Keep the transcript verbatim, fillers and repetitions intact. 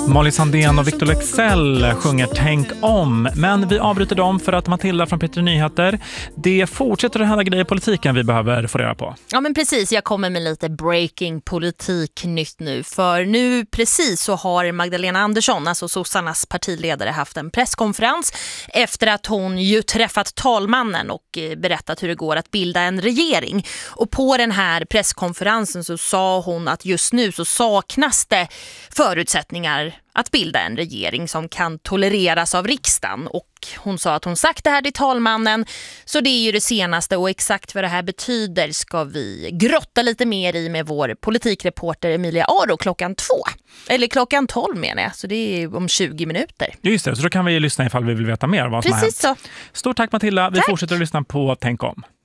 Molly Sandén och Victor Leksell sjunger Tänk om. Men vi avbryter dem för att Matilda från Peter Nyheter, det fortsätter att hända grejer i politiken vi behöver få reda på. Ja men precis, jag kommer med lite breaking politik nytt nu. För nu precis så har Magdalena Andersson, alltså sossarnas partiledare, haft en presskonferens efter att hon ju träffat talmannen och berättat hur det går att bilda en regering. Och på den här presskonferensen så sa hon att just nu så saknas det förutsättningar att bilda en regering som kan tolereras av riksdagen. Och hon sa att hon sagt det här till talmannen, så det är ju det senaste, och exakt vad det här betyder ska vi grotta lite mer i med vår politikreporter Emilia Aro klockan två. Eller klockan tolv menar jag, så det är om tjugo minuter. Just det, så då kan vi lyssna ifall vi vill veta mer vad som Precis har hänt. Så. Stort tack Matilda, vi tack. fortsätter att lyssna på Tänk om.